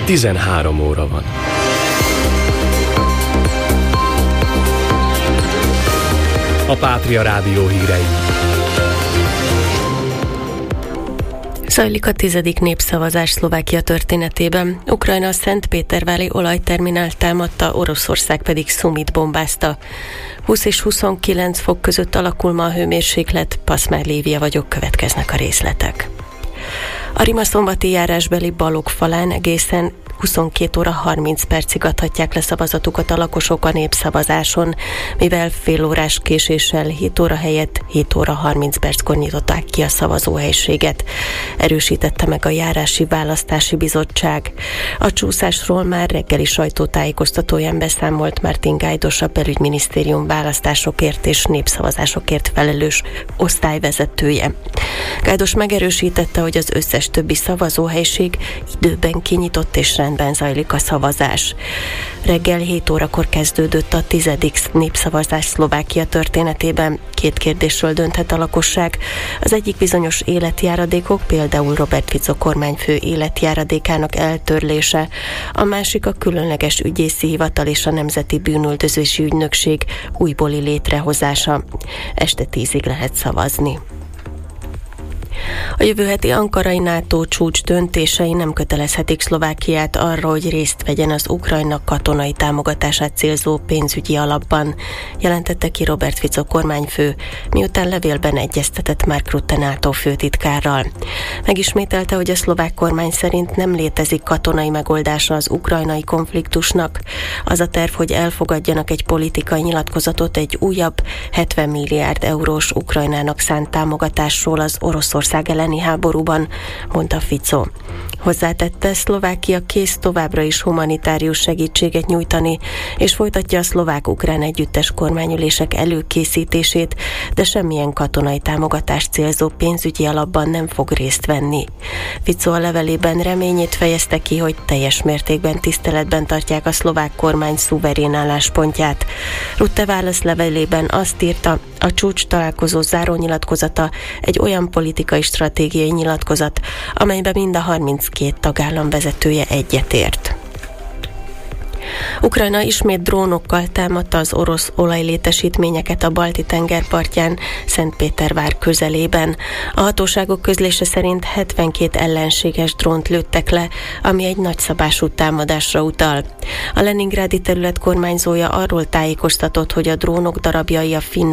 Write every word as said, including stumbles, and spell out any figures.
tizenhárom óra van. A Pátria Rádió hírei. Zajlik a tizedik népszavazás Szlovákia történetében. Ukrajna a Szentpétervári olajterminált támadta, Oroszország pedig Szumit bombázta. húsz és huszonkilenc fok között alakul ma a hőmérséklet, Paszmár Lívia vagyok, következnek a részletek. A Rima-szombati járásbeli Balog falán egészen huszonkét óra harminc percig adhatják le szavazatukat a lakosok a népszavazáson, mivel fél órás késéssel hét óra helyett hét óra harminc perckor nyitották ki a szavazóhelyiséget, erősítette meg a Járási Választási Bizottság. A csúszásról már reggeli sajtótájékoztatóján beszámolt Martin Gajdos, a belügyminisztérium választásokért és népszavazásokért felelős osztályvezetője. Gajdos megerősítette, hogy az összes többi szavazóhelység időben kinyitott és rendben zajlik a szavazás. Reggel hét órakor kezdődött a tizedik népszavazás Szlovákia történetében. Két kérdésről dönthet a lakosság. Az egyik bizonyos életjáradékok, például Robert Fico kormányfő életjáradékának eltörlése, a másik a különleges ügyészi hivatal és a Nemzeti Bűnüldözési Ügynökség újbóli létrehozása. Este tízig lehet szavazni. A jövő heti ankarai NATO csúcs döntései nem kötelezhetik Szlovákiát arra, hogy részt vegyen az Ukrajna katonai támogatását célzó pénzügyi alapban, jelentette ki Robert Fico kormányfő, miután levélben egyeztetett Mark Rutte NATO főtitkárral. Megismételte, hogy a szlovák kormány szerint nem létezik katonai megoldása az ukrajnai konfliktusnak. Az a terv, hogy elfogadjanak egy politikai nyilatkozatot egy újabb hetven milliárd eurós Ukrajnának szánt támogatásról az Oroszország elleni háborúban, mondta Fico. Hozzátette, Szlovákia kész továbbra is humanitárius segítséget nyújtani, és folytatja a szlovák-ukrán együttes kormányülések előkészítését, de semmilyen katonai támogatást célzó pénzügyi alapban nem fog részt venni. Fico a levelében reményét fejezte ki, hogy teljes mértékben tiszteletben tartják a szlovák kormány szuverén álláspontját. Rutte válaszlevelében azt írta, a csúcs találkozó zárónyilatkozata egy olyan politikai stratégiai nyilatkozat, amelyben mind a harminckét tagállam vezetője egyetért. Ukrajna ismét drónokkal támadta az orosz olajlétesítményeket a Balti-tenger partján, Szentpétervár közelében. A hatóságok közlése szerint hetvenkét ellenséges drónt lőttek le, ami egy nagyszabású támadásra utal. A leningrádi terület kormányzója arról tájékoztatott, hogy a drónok darabjai a finn